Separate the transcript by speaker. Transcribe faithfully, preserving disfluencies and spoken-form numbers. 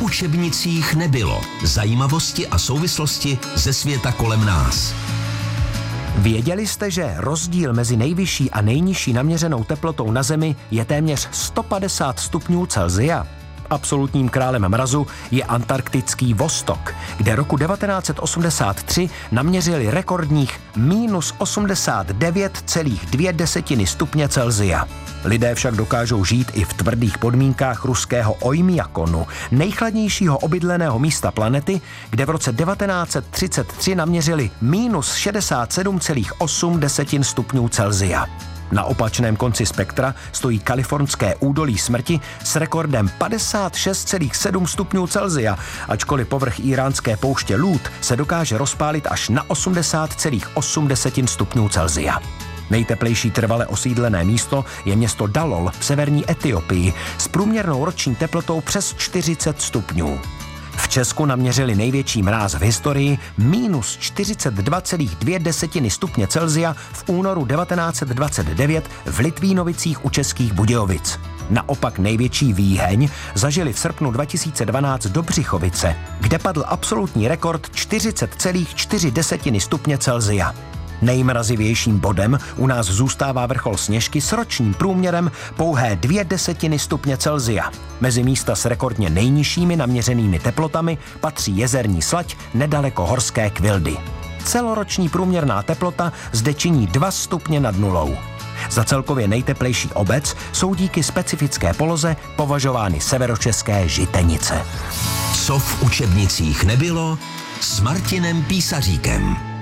Speaker 1: učebnicích nebylo. Zajímavosti a souvislosti ze světa kolem nás.
Speaker 2: Věděli jste, že rozdíl mezi nejvyšší a nejnižší naměřenou teplotou na Zemi je téměř sto padesát stupňů Celsia? Absolutním králem mrazu je antarktický Vostok, kde roku devatenáct set osmdesát tři naměřili rekordních minus osmdesát devět celá dvě desetiny stupně Celsia. Lidé však dokážou žít i v tvrdých podmínkách ruského Ojmjakonu, nejchladnějšího obydleného místa planety, kde v roce devatenáct set třicet tři naměřili minus šedesát sedm celá osm desetin stupňů Celsia. Na opačném konci spektra stojí kalifornské údolí smrti s rekordem padesát šest celá sedm stupňů Celsia, ačkoliv povrch íránské pouště Lůd se dokáže rozpálit až na osmdesát celá osm desetin stupňů Celsia. Nejteplejší trvale osídlené místo je město Dalol v severní Etiopii s průměrnou roční teplotou přes čtyřicet stupňů. V Česku naměřili největší mráz v historii minus čtyřicet dva celá dvě desetiny stupně Celsia v únoru devatenáct set dvacet devět v Litvínovicích u Českých Budějovic. Naopak největší výheň zažili v srpnu dva tisíce dvanáct Dobřichovice, kde padl absolutní rekord čtyřicet celá čtyři desetiny stupně Celsia. Nejmrazivějším bodem u nás zůstává vrchol Sněžky s ročním průměrem pouhé dvě desetiny stupně Celsia. Mezi místa s rekordně nejnižšími naměřenými teplotami patří Jezerní Slať nedaleko Horské Kvildy. Celoroční průměrná teplota zde činí dva stupně nad nulou. Za celkově nejteplejší obec jsou díky specifické poloze považovány severočeské Žitenice.
Speaker 1: Co v učebnicích nebylo s Martinem Písaříkem.